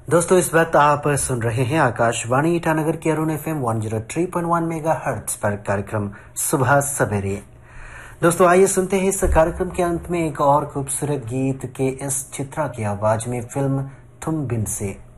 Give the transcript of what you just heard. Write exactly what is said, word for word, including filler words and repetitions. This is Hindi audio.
दोस्तों इस वक्त आप सुन रहे हैं आकाशवाणी ईटानगर के Arun F M one zero three point one mega hertz पर कार्यक्रम सुबह सवेरे। दोस्तों आइए सुनते हैं इस कार्यक्रम के अंत में एक और खूबसूरत गीत के इस चित्रा की आवाज में फिल्म तुम बिन से।